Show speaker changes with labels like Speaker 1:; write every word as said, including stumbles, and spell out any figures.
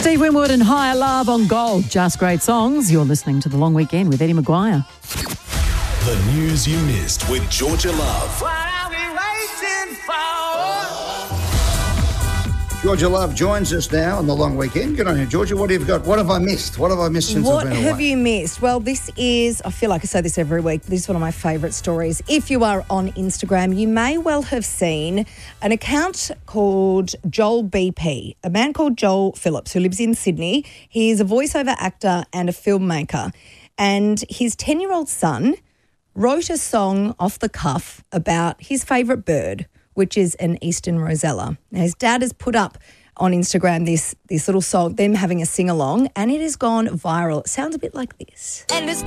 Speaker 1: Steve Winwood and Higher Love on Gold. Just great songs. You're listening to The Long Weekend with Eddie Maguire.
Speaker 2: The news you missed with Georgia Love.
Speaker 3: What are we waiting for?
Speaker 4: Georgia Love joins us now on The Long Weekend. Good on you, Georgia. What have you got? What have I missed? What have I missed since
Speaker 5: What
Speaker 4: I've been
Speaker 5: have
Speaker 4: away?
Speaker 5: you missed? Well, this is, I feel like I say this every week, but this is one of my favourite stories. If you are on Instagram, you may well have seen an account called Joel B P, a man called Joel Phillips who lives in Sydney. He is a voiceover actor and a filmmaker. And his ten-year-old son wrote a song off the cuff about his favourite bird, which is an eastern rosella. Now, his dad has put up on Instagram this, this little song, them having a sing-along, and it has gone viral. It sounds a bit like this.
Speaker 3: And it's